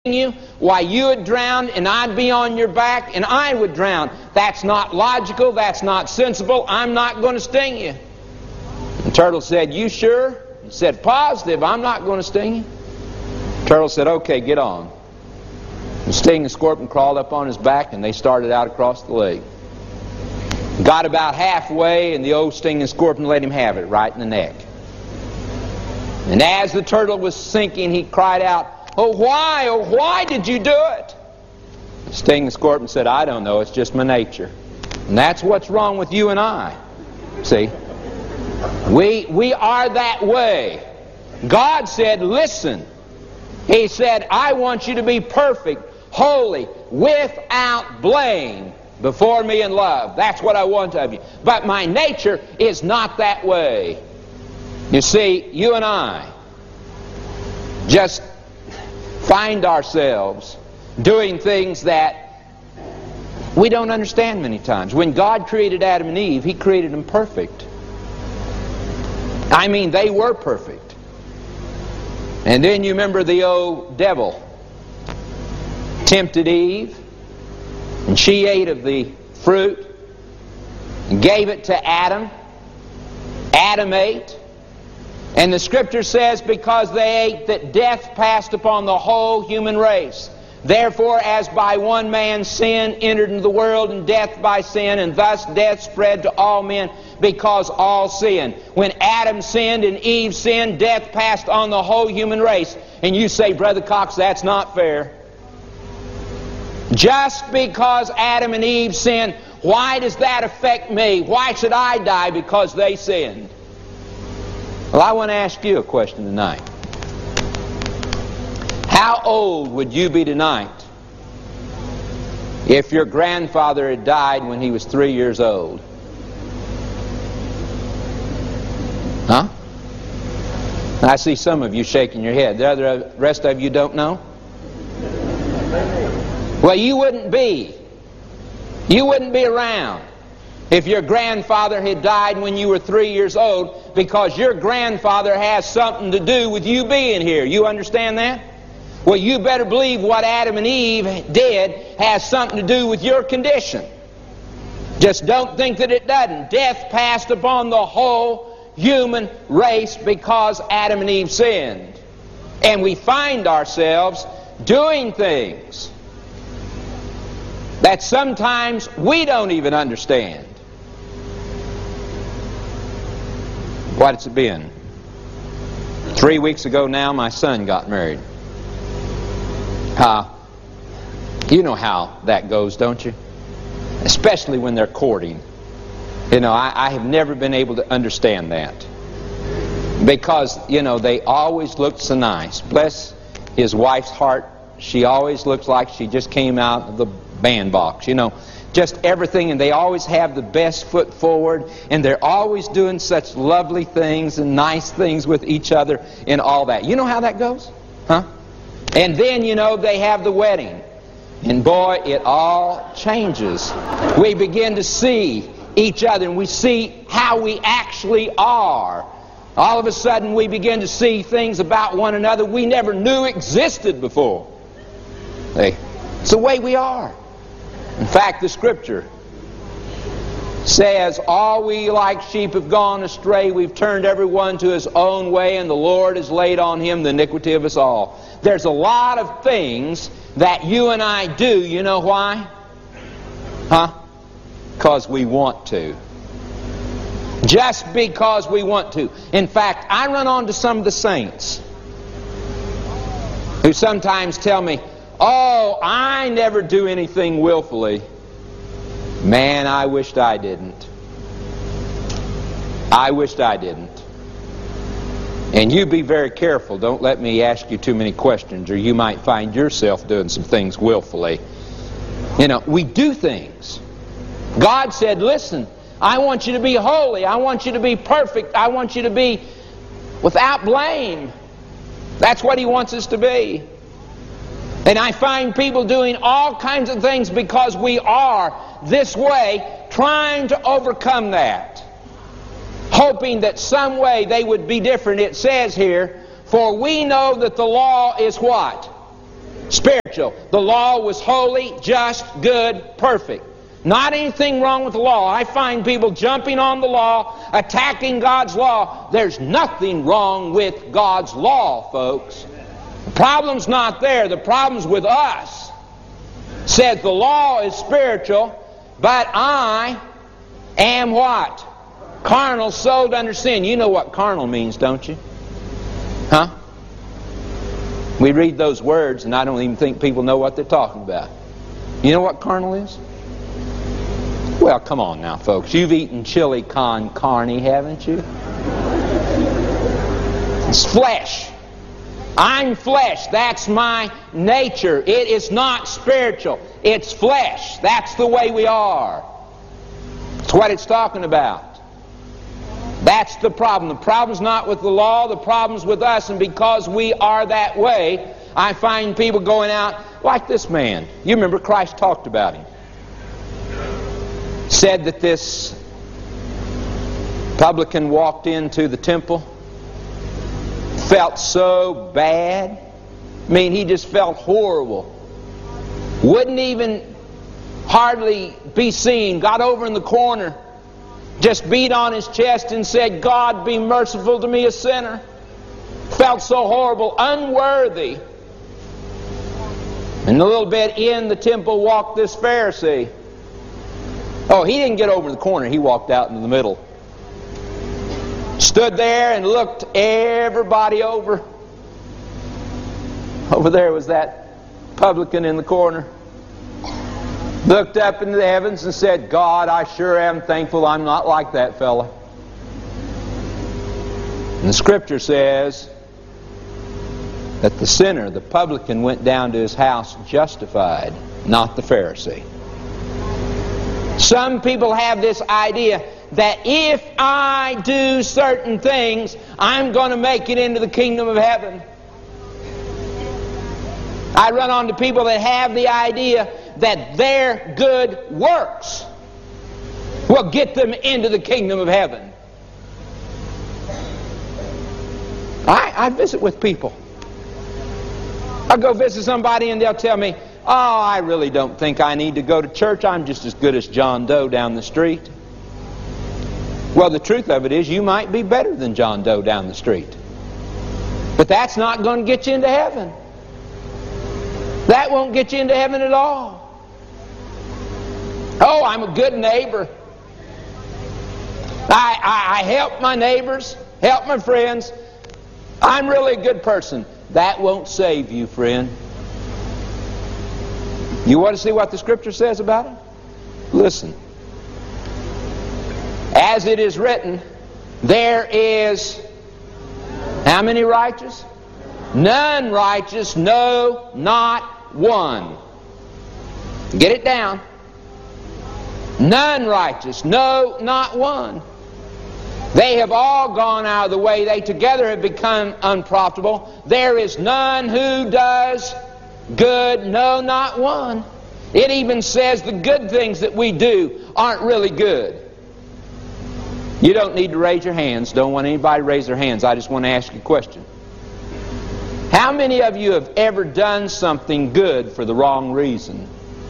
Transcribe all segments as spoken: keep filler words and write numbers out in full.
you, why you would drown and I'd be on your back and I would drown. That's not logical, that's not sensible, I'm not going to sting you. And Turtle said, you sure? He said, positive, I'm not going to sting you. Turtle said, okay, get on. And Sting the Scorpion crawled up on his back and they started out across the lake. Got about halfway and the old Sting the Scorpion let him have it right in the neck. And as the turtle was sinking, he cried out, oh, why, oh, why did you do it? Sting the Scorpion said, I don't know, it's just my nature. And that's what's wrong with you and I. See? We, we are that way. God said, listen. He said, I want you to be perfect, holy, without blame before me in love. That's what I want of you. But my nature is not that way. You see, you and I just find ourselves doing things that we don't understand many times. When God created Adam and Eve, He created them perfect. I mean, they were perfect. And then you remember the old devil tempted Eve, and she ate of the fruit and gave it to Adam. Adam ate. And the Scripture says, because they ate, that death passed upon the whole human race. Therefore, as by one man sin entered into the world, and death by sin, and thus death spread to all men, because all sinned. When Adam sinned and Eve sinned, death passed on the whole human race. And you say, Brother Cox, that's not fair. Just because Adam and Eve sinned, why does that affect me? Why should I die because they sinned? Well, I want to ask you a question tonight. How old would you be tonight if your grandfather had died when he was three years old? Huh? I see some of you shaking your head. The other rest of you don't know? Well, you wouldn't be. You wouldn't be around if your grandfather had died when you were three years old, because your grandfather has something to do with you being here. You understand that? Well, you better believe what Adam and Eve did has something to do with your condition. Just don't think that it doesn't. Death passed upon the whole human race because Adam and Eve sinned. And we find ourselves doing things that sometimes we don't even understand. What's it been? Three weeks ago now, my son got married. Uh, you know how that goes, don't you? Especially when they're courting. You know, I, I have never been able to understand that. Because, you know, they always look so nice. Bless his wife's heart. She always looks like she just came out of the bandbox, you know. Just everything, and they always have the best foot forward, and they're always doing such lovely things and nice things with each other and all that. You know how that goes? Huh? And then, you know, they have the wedding. And boy, it all changes. We begin to see each other, and we see how we actually are. All of a sudden, we begin to see things about one another we never knew existed before. See? It's the way we are. In fact, the Scripture says, all we like sheep have gone astray, we've turned everyone to his own way, and the Lord has laid on him the iniquity of us all. There's a lot of things that you and I do. You know why? Huh? Because we want to. Just because we want to. In fact, I run onto some of the saints who sometimes tell me, oh, I never do anything willfully. Man, I wished I didn't. I wished I didn't. And you be very careful. Don't let me ask you too many questions, or you might find yourself doing some things willfully. You know, we do things. God said, listen, I want you to be holy. I want you to be perfect. I want you to be without blame. That's what He wants us to be. And I find people doing all kinds of things because we are this way, trying to overcome that, hoping that some way they would be different. It says here, for we know that the law is what? Spiritual. The law was holy, just, good, perfect. Not anything wrong with the law. I find people jumping on the law, attacking God's law. There's nothing wrong with God's law, folks. The problem's not there. The problem's with us. It says the law is spiritual, but I am what? Carnal, sold under sin. You know what carnal means, don't you? Huh? We read those words and I don't even think people know what they're talking about. You know what carnal is? Well, come on now, folks. You've eaten chili con carne, haven't you? It's flesh. I'm flesh. That's my nature. It is not spiritual. It's flesh. That's the way we are. That's what it's talking about. That's the problem. The problem's not with the law. The problem's with us. And because we are that way, I find people going out like this man. You remember Christ talked about him. Said that this publican walked into the temple, felt so bad. I mean, he just felt horrible. Wouldn't even hardly be seen. Got over in the corner, just beat on his chest and said, God, be merciful to me, a sinner. Felt so horrible, unworthy. And a little bit in the temple walked this Pharisee. Oh, he didn't get over in the corner. He walked out into the middle. Stood there and looked everybody over. Over there was that publican in the corner. Looked up into the heavens and said, God, I sure am thankful I'm not like that fella. And the Scripture says that the sinner, the publican, went down to his house justified, not the Pharisee. Some people have this idea that if I do certain things, I'm going to make it into the kingdom of heaven. I run onto people that have the idea that their good works will get them into the kingdom of heaven. I, I visit with people. I go visit somebody and they'll tell me, oh, I really don't think I need to go to church. I'm just as good as John Doe down the street. Well, the truth of it is you might be better than John Doe down the street. But that's not going to get you into heaven. That won't get you into heaven at all. Oh, I'm a good neighbor. I, I, I help my neighbors, help my friends. I'm really a good person. That won't save you, friend. You want to see what the Scripture says about it? Listen. As it is written, there is how many righteous? None righteous, no, not one. Get it down. None righteous, no, not one. They have all gone out of the way. They together have become unprofitable. There is none who does good, no, not one. It even says the good things that we do aren't really good. You don't need to raise your hands. Don't want anybody to raise their hands. I just want to ask you a question. How many of you have ever done something good for the wrong reason?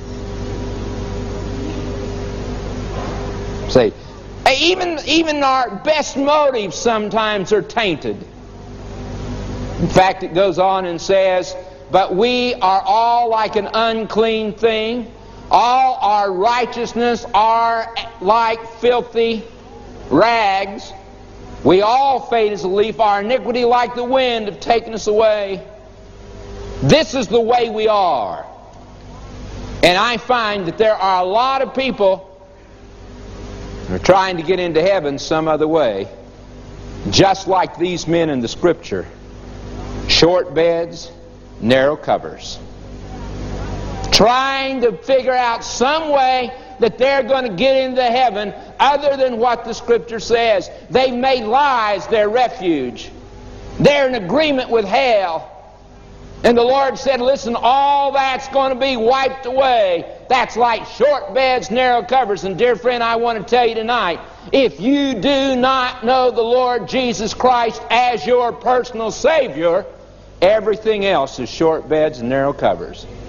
Say, even, even our best motives sometimes are tainted. In fact, it goes on and says, but we are all like an unclean thing. All our righteousness are like filthy rags. We all fade as a leaf. Our iniquity like the wind have taken us away. This is the way we are. And I find that there are a lot of people who are trying to get into heaven some other way, just like these men in the Scripture. Short beds, narrow covers. Trying to figure out some way that they're going to get into heaven other than what the Scripture says. They've made lies their refuge. They're in agreement with hell. And the Lord said, listen, all that's going to be wiped away. That's like short beds, narrow covers. And dear friend, I want to tell you tonight, if you do not know the Lord Jesus Christ as your personal Savior, Everything else is short beds and narrow covers.